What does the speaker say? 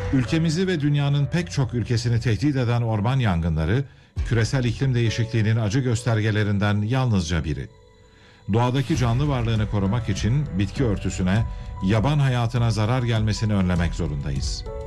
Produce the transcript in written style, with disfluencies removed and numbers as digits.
Ülkemizi ve dünyanın pek çok ülkesini tehdit eden orman yangınları, küresel iklim değişikliğinin acı göstergelerinden yalnızca biri. Doğadaki canlı varlığını korumak için bitki örtüsüne, yaban hayatına zarar gelmesini önlemek zorundayız.